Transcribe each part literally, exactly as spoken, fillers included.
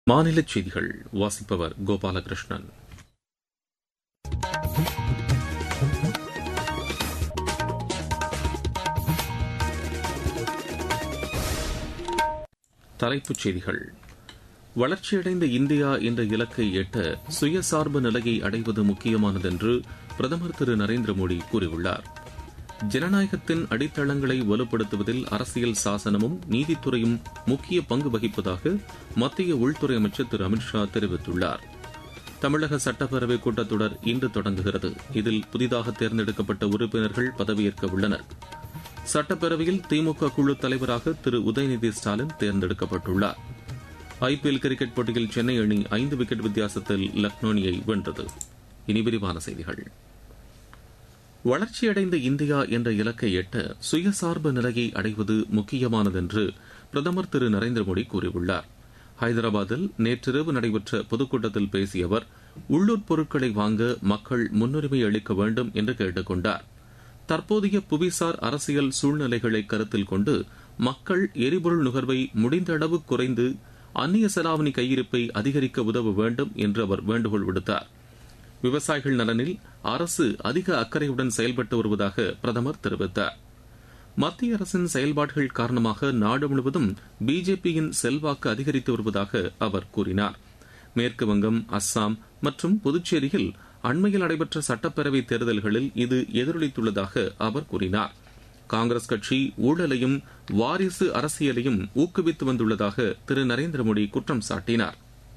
மாநிலச் செய்திகள் வாசிப்பவர் கோபாலகிருஷ்ணன். தலைப்புச் செய்திகள். வளர்ச்சியடைந்த இந்தியா என்ற இலக்கை எட்ட சுயசார்பு நிலையை அடைவது முக்கியமானது என்று பிரதமர் திரு நரேந்திர மோடி கூறியுள்ளார். ஜனநாயகத்தின் அடித்தளங்களை வலுப்படுத்துவதில் அரசியல் சாசனமும் நீதித்துறையும் முக்கிய பங்கு வகிப்பதாக மத்திய உள்துறை அமைச்சர் திரு அமித் ஷா தெரிவித்துள்ளார். தமிழக சட்டப்பேரவை கூட்டத்தொடர் இன்று தொடங்குகிறது. இதில் புதிதாக தேர்ந்தெடுக்கப்பட்ட உறுப்பினர்கள் பதவியேற்க உள்ளனர். சட்டப்பேரவையில் திமுக குழு தலைவராக திரு உதயநிதி ஸ்டாலின் தேர்ந்தெடுக்கப்பட்டுள்ளார். ஐபிஎல் கிரிக்கெட் போட்டியில் சென்னை அணி ஐந்து விக்கெட் வித்தியாசத்தில் லக்னோ அணியை வென்றது. இனி விரிவான செய்திகள். வளர்ச்சியடைந்த இந்தியா என்ற இலக்கை எட்ட சுயசார்பு நிலையை அடைவது முக்கியமானது என்று பிரதமர் திரு நரேந்திர மோடி கூறியுள்ளார். ஹைதராபாத்தில் நேற்றிரவு நடைபெற்ற பொதுக்கூட்டத்தில் பேசிய அவர், உள்ளூர் பொருட்களை வாங்க மக்கள் முன்னுரிமை அளிக்க வேண்டும் என்று கேட்டுக் கொண்டார். தற்போதைய புவிசார் அரசியல் சூழ்நிலைகளை கருத்தில் கொண்டு மக்கள் எரிபொருள் நுகர்வை முடிந்த அளவு குறைந்து அந்நிய செலாவணி கையிருப்பை அதிகரிக்க உதவ வேண்டும் என்று அவர் வேண்டுகோள் விடுத்தார். விவசாயிகள் நலனில் அரசு அதிக அக்கறையுடன் செயல்பட்டு வருவதாக பிரதமர் தெரிவித்தார். மத்திய அரசின் செயல்பாடுகள் காரணமாக நாடு முழுவதும் பிஜேபியின் செல்வாக்கு அதிகரித்து வருவதாக அவர் கூறினார். மேற்குவங்கம், அஸ்ஸாம் மற்றும் புதுச்சேரியில் அண்மையில் நடைபெற்ற சட்டப்பேரவை தேர்தல்களில் இது எதிரொலித்துள்ளதாக அவர் கூறினார். காங்கிரஸ் கட்சி ஊழலையும் வாரிசு அரசியலையும் ஊக்குவித்து வந்துள்ளதாக திரு நரேந்திர மோடி குற்றம் சாட்டினார்.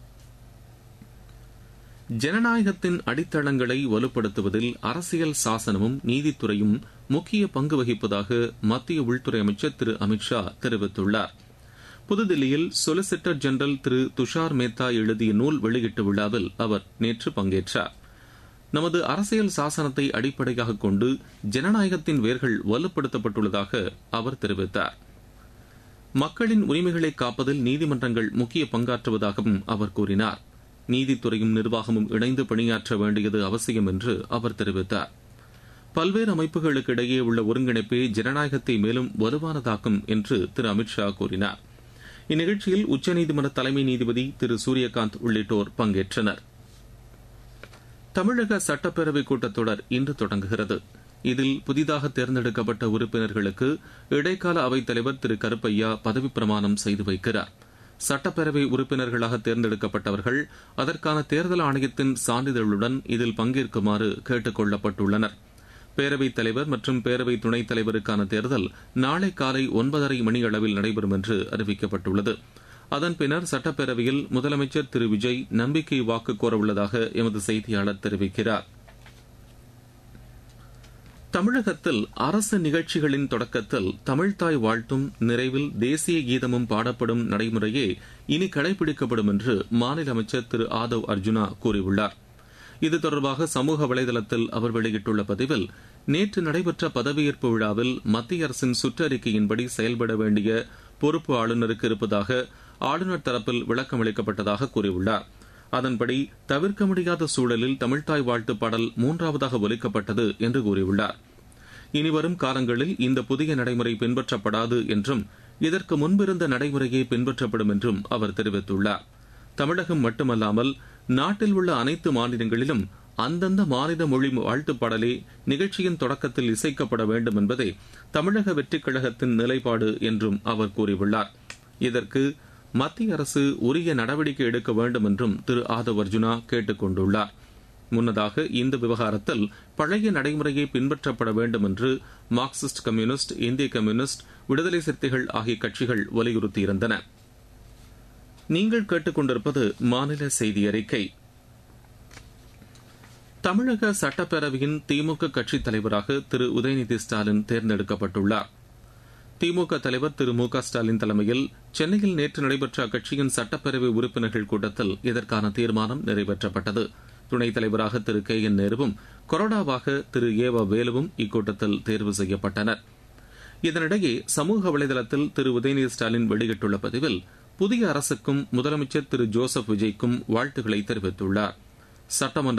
ஜனநாயகத்தின் அடித்தளங்களை வலுப்படுத்துவதில் அரசியல் சாசனமும் நீதித்துறையும் முக்கிய பங்கு வகிப்பதாக மத்திய உள்துறை அமைச்சர் திரு அமித் ஷா தெரிவித்துள்ளார். புதுதில்லியில் சொலிசிட்டர் ஜெனரல் திரு துஷார் மேத்தா எழுதிய நூல் வெளியீட்டு விழாவில் அவர் நேற்று பங்கேற்றார். நமது அரசியல் சாசனத்தை அடிப்படையாக கொண்டு ஜனநாயகத்தின் வேர்கள் வலுப்படுத்தப்பட்டுள்ளதாக அவர் தெரிவித்தார். மக்களின் உரிமைகளை காப்பதில் நீதிமன்றங்கள் முக்கிய பங்காற்றுவதாகவும் அவர் கூறினார். நீதித்துறையும் நிர்வாகமும் இணைந்து பணியாற்ற வேண்டியது அவசியம் என்று அவர் தெரிவித்தார். பல்வேறு அமைப்புகளுக்கு இடையே உள்ள ஒருங்கிணைப்பே ஜனநாயகத்தை மேலும் வலுவானதாக்கும் என்று திரு அமித் ஷா கூறினார். இந்நிகழ்ச்சியில் உச்சநீதிமன்ற தலைமை நீதிபதி திரு சூரியகாந்த் உள்ளிட்டோர் பங்கேற்றனர். தமிழக சட்டப்பேரவை கூட்டத்தொடர் இன்று தொடங்குகிறது. இதில் புதிதாக தேர்ந்தெடுக்கப்பட்ட உறுப்பினர்களுக்கு இடைக்கால அவைத்தலைவர் திரு கருப்பையா பதவிப் பிரமாணம் செய்து வைக்கிறார். சட்டப்பேரவை உறுப்பினர்களாக தேர்ந்தெடுக்கப்பட்டவர்கள் அதற்கான தேர்தல் ஆணையத்தின் சான்றிதழுடன் இதில் பங்கேற்குமாறு கேட்டுக் கொள்ளப்பட்டுள்ளனர். பேரவைத் தலைவர் மற்றும் பேரவை துணைத் தலைவருக்கான தேர்தல் நாளை காலை ஒன்பதரை மணி அளவில் நடைபெறும் என்று அறிவிக்கப்பட்டுள்ளது. அதன் பின்னர் சட்டப்பேரவையில் முதலமைச்சர் திரு விஜய் நம்பிக்கை வாக்கு கோரவுள்ளதாக எமது செய்தியாளர் தெரிவிக்கிறார். தமிழகத்தில் அரசு நிகழ்ச்சிகளின் தொடக்கத்தில் தமிழ்தாய் வாழ்த்தும் நிறைவில் தேசிய கீதமும் பாடப்படும் நடைமுறையே இனி கடைபிடிக்கப்படும் என்று மாநில அமைச்சர் திரு ஆதவ் அர்ஜுனா கூறியுள்ளார். இது தொடர்பாக சமூக வலைதளத்தில் அவர் வெளியிட்டுள்ள பதிவில், நேற்று நடைபெற்ற பதவியேற்பு விழாவில் மத்திய அரசின் சுற்றறிக்கையின்படி செயல்பட வேண்டிய பொறுப்பு ஆளுநருக்கு இருப்பதாக ஆளுநர் தரப்பில் விளக்கம் அளிக்கப்பட்டதாக கூறியுள்ளார். அதன்படி தவிர்க்க முடியாத சூழலில் தமிழ்தாய் வாழ்த்து பாடல் மூன்றாவதாக ஒலிக்கப்பட்டது என்று கூறியுள்ளார். இனிவரும் காலங்களில் இந்த புதிய நடைமுறை பின்பற்றப்படாது என்றும் இதற்கு முன்பிருந்த நடைமுறையே பின்பற்றப்படும் என்றும் அவர் தெரிவித்துள்ளார். தமிழகம் மட்டுமல்லாமல் நாட்டில் உள்ள அனைத்து மாநிலங்களிலும் அந்தந்த மாநில மொழி வாழ்த்து பாடலே நிகழ்ச்சியின் தொடக்கத்தில் இசைக்கப்பட வேண்டும் என்பதே தமிழக வெற்றிக் கழகத்தின் நிலைப்பாடு என்றும் அவர் கூறியுள்ளார். இதற்கு மத்திய அரசு உரிய நடவடிக்கை எடுக்க வேண்டும் என்றும் திரு ஆதவ் அர்ஜுனா கேட்டுக் கொண்டுள்ளார். முன்னதாக இந்த விவகாரத்தில் பழைய நடைமுறையை பின்பற்றப்பட வேண்டும் என்று மார்க்சிஸ்ட் கம்யூனிஸ்ட், இந்திய கம்யூனிஸ்ட், விடுதலை சிறுத்தைகள் ஆகிய கட்சிகள் வலியுறுத்தியிருந்தன. நீங்கள் கேட்டுக் கொண்டிருப்பது மாநில செய்தி அறிக்கை. தமிழக சட்டப்பேரவையின் திமுக கட்சித் தலைவராக திரு உதயநிதி ஸ்டாலின் தேர்ந்தெடுக்கப்பட்டுள்ளார். திமுக தலைவர் திரு மு க ஸ்டாலின் தலைமையில் சென்னையில் நேற்று நடைபெற்ற அக்கட்சியின் சட்டப்பேரவை உறுப்பினர்கள் கூட்டத்தில் இதற்கான தீர்மானம் நிறைவேற்றப்பட்டது. துணைத் தலைவராக திரு கே என் நேருவும், கொறடாவாக திரு ஏ வ வேலுவும் இக்கூட்டத்தில் தேர்வு செய்யப்பட்டனர். இதனிடையே சமூக வலைதளத்தில் திரு உதயநிதி ஸ்டாலின் வெளியிட்டுள்ள பதிவில், புதிய அரசுக்கும் முதலமைச்சர் திரு ஜோசப் விஜய்க்கும் வாழ்த்துக்களை தெரிவித்துள்ளார். சட்டமன்ற